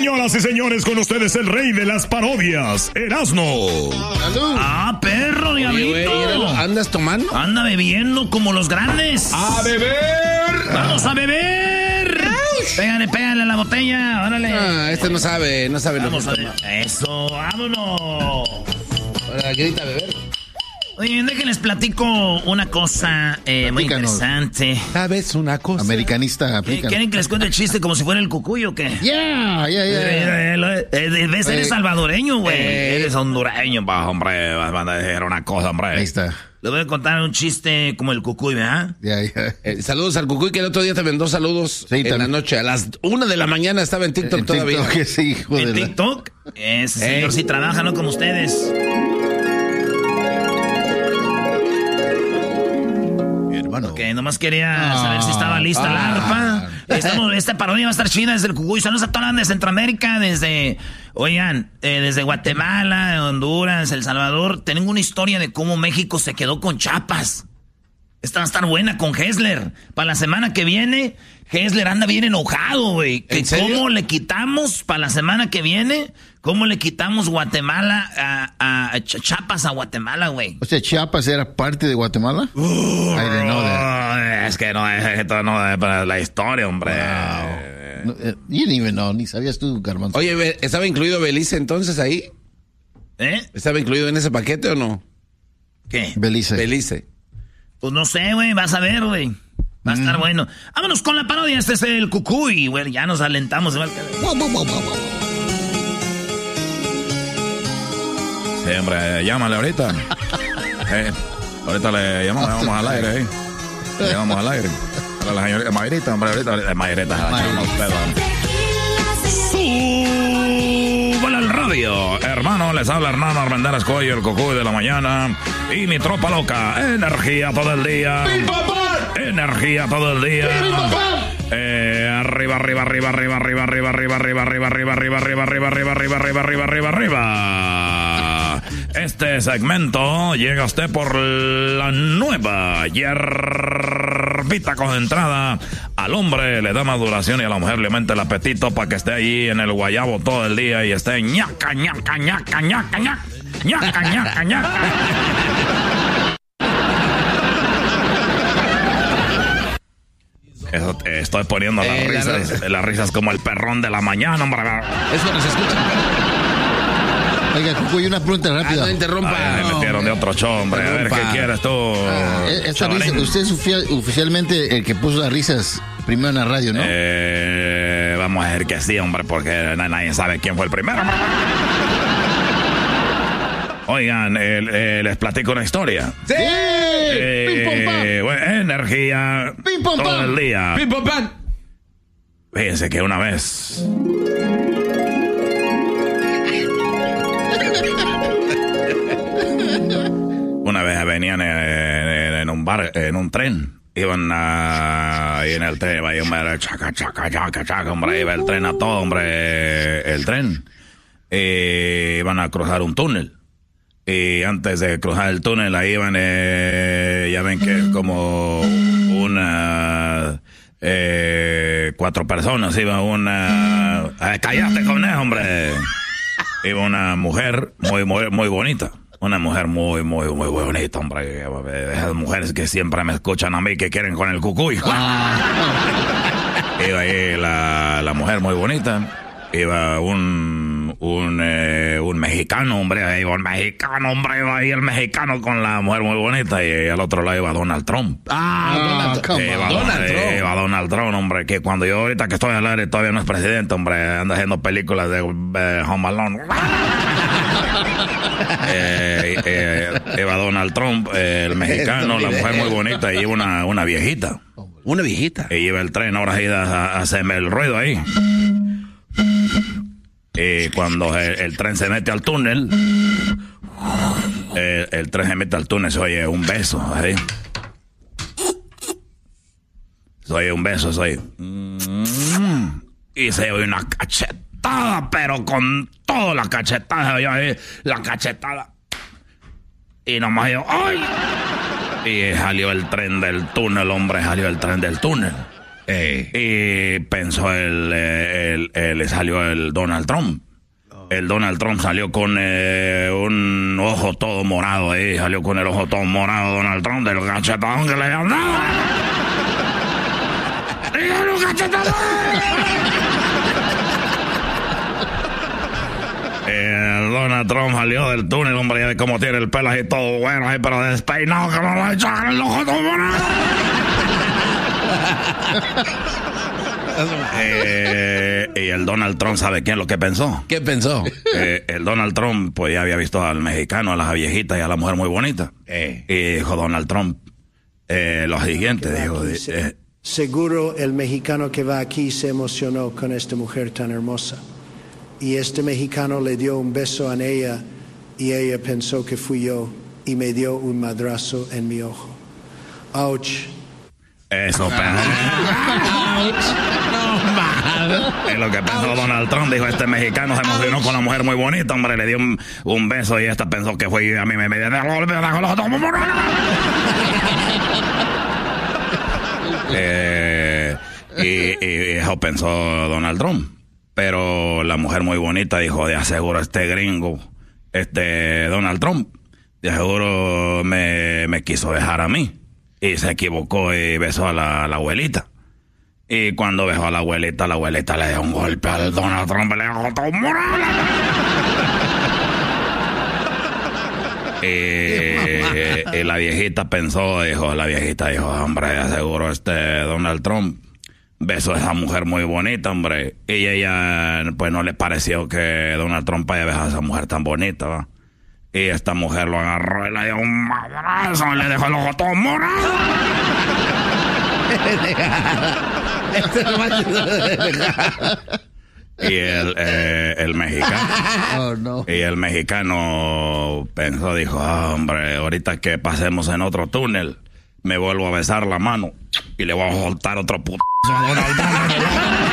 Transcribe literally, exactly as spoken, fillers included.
Señoras y señores, con ustedes el rey de las parodias, Erasmo. ¡Salud! ¡Ah, perro, diablito! ¿Andas tomando? Anda bebiendo como los grandes. ¡A beber! ¡Vamos a beber! Pégale, pégale a la botella, órale. Ah, este no sabe, no sabe Vamos lo a que ver. toma. Eso, vámonos. Ahora, grita a beber. Oye, déjenles platico una cosa eh, muy interesante. ¿Sabes una cosa? Americanista, ¿Qué, aplica. ¿Quieren que les cuente el chiste como si fuera el cucuy o qué? Ya, ya, ya. Debes ser salvadoreño, güey. Eh. Eres hondureño, pa, hombre. Vas a decir una cosa, hombre. Ahí está. Le voy a contar un chiste como el cucuy, ¿verdad? Ya, ya. Eh, saludos al Cucuy, que el otro día te mandó saludos Sí, en también. la noche. A las una de la mañana estaba en TikTok En todavía. TikTok, ese hijo de En la... TikTok. Ese señor Eh. sí trabaja, no como ustedes. Hermano. Que nomás quería Ah, saber si estaba lista ah. la arpa. Estamos, esta parodia va a estar chida desde el Cucuy. Saludos a toda la banda de Centroamérica, desde, oigan, eh, desde Guatemala, Honduras, El Salvador. Tengo una historia de cómo México se quedó con Chiapas. Esta va a estar buena con Hessler. Para la semana que viene, Hessler anda bien enojado, güey. Que ¿En serio? cómo le quitamos, para la semana que viene, cómo le quitamos Guatemala a, a Ch- Chiapas a Guatemala, güey. O sea, Chiapas era parte de Guatemala. I didn't know that. Es que no es esto no es para la historia, hombre. No, eh, you didn't even know, ni sabías tú, Garbanzo. Oye, Be- ¿estaba incluido Belice entonces ahí? ¿Eh? ¿Estaba incluido en ese paquete o no? ¿Qué? Belice. Belice. Pues no sé, güey, vas a ver, güey. Va a estar Mm. bueno. Vámonos con la parodia, este es el Cucuy, güey, ya nos alentamos. igual que- Sí, hombre, llámale ahorita. Eh, ahorita le llamamos, vamos al aire, ¿eh? Le llamamos al aire. A la señorita Mayrita, hombre, ahorita, ahorita Mayrita, se la echamos los pedos. Súbale al radio, hermano, les habla Hernán Armendáriz Cuello, el Cucuy de la mañana. Y mi tropa loca, energía todo el día. Energía todo el día. Eh, arriba, arriba, arriba, arriba, arriba, arriba, arriba, arriba, arriba, arriba, arriba, arriba, arriba, arriba, arriba, arriba, arriba, arriba, arriba. Este segmento llega a usted por la nueva hierbita concentrada. Al hombre le da maduración y a la mujer le aumenta el apetito para que esté ahí en el guayabo todo el día y esté ñaca, ñaca, ñaca, ñaca, ñaca, ñaca, ñaca, ñaca. Eso te estoy poniendo las Eh, la risas, risa. las risas como el perrón de la mañana, hombre. Es cuando se escucha. Oiga, Cucuy, una pregunta Ah, rápida. no interrumpa. Ay, me metieron de otro show, hombre. A ver, ¿qué Interrumpa. quieres tú? Eh, esta risa, chavarín? usted es oficial- oficialmente el que puso las risas primero en la radio, ¿no? Eh, vamos a decir que sí, hombre, porque na- nadie sabe quién fue el primero. hombre. Oigan, eh, eh, les platico una historia. ¡Sí! Eh, ¡Pim, pom, pam! bueno, energía Pim, pom, todo pam. el día. ¡Pim, pam, pam! Fíjense que una vez una vez venían en, en- en un bar, en un tren. Iban a, y en el tren iba a ir, chaca, chaca, chaca, chaca, hombre, iba el tren a todo, hombre, el tren. Eh, iban a cruzar un túnel. Y antes de cruzar el túnel, ahí iban, eh, ya ven que es como una, eh, cuatro personas, iba una, eh, cállate con eso, hombre. Iba una mujer muy, muy, muy bonita. Una mujer muy, muy, muy bonita, hombre. Esas mujeres que siempre me escuchan a mí que quieren con el Cucuy. Iba ahí la, la mujer muy bonita. Iba un, un, eh, un mexicano, hombre. Iba un mexicano, hombre. Iba ahí el mexicano con la mujer muy bonita. Y al otro lado iba Donald Trump. Ah, Donald Trump. come Iba on. Donald eh, Trump. iba Donald Trump, hombre. Que cuando yo ahorita que estoy al aire todavía no es presidente, hombre. Anda haciendo películas de eh, Home Alone. eh, eh, iba Donald Trump, eh, el mexicano, la mujer muy bonita. Y iba una, una viejita. Una viejita. Y iba el tren, ahora sí a, a hacerme el ruido ahí. Y cuando el, el tren se mete al túnel, el, el tren se mete al túnel, se oye un beso, así. Se oye un beso, se oye. Y se oye una cachetada, pero con toda la cachetada, se oye ahí, la cachetada. Y nomás yo, ¡ay! Y salió el tren del túnel, hombre, salió el tren del túnel. Ey. Y pensó, el, el, el, le salió el Donald Trump. El Donald Trump salió con eh, un ojo todo morado ahí. Salió con el ojo todo morado Donald Trump del cachetadón que le habían dado. ¡Dígale un cachetadón! El Donald Trump salió del túnel, hombre, ya ve cómo tiene el pelo así todo bueno, ahí, pero despeinado, que no lo echan el ojo todo morado. eh, y el Donald Trump, ¿sabe quién es lo que pensó? ¿Qué pensó? Eh, el Donald Trump, pues ya había visto al mexicano, a la viejita y a la mujer muy bonita. Eh. Y dijo Donald Trump eh, lo siguiente, dijo... Eh, Seguro el mexicano que va aquí se emocionó con esta mujer tan hermosa. Y este mexicano le dio un beso a ella y ella pensó que fui yo y me dio un madrazo en mi ojo. Ouch. Eso, pero... Es lo que pensó Donald Trump. Dijo, este mexicano se emocionó con la mujer muy bonita, hombre, le dio un, un beso y esta pensó que fue a mí me me eh, y, y eso pensó Donald Trump. Pero la mujer muy bonita dijo, de aseguro este gringo, este Donald Trump, de aseguro me, me quiso dejar a mí. Y se equivocó y besó a la, a la abuelita. Y cuando besó a la abuelita, la abuelita le dio un golpe al Donald Trump, le dejó todo morado. y, y la viejita pensó, dijo, la viejita dijo, hombre, aseguro este Donald Trump besó a esa mujer muy bonita, hombre. Y ella, pues no le pareció que Donald Trump haya besado a esa mujer tan bonita, ¿va? Y esta mujer lo agarró y le dio un madrazo y le dejó el ojo todo morado. Y el, eh, el mexicano Oh, no. y el mexicano pensó, dijo, ah, hombre, ahorita que pasemos en otro túnel, me vuelvo a besar la mano y le voy a soltar otro putazo a Donald Trump.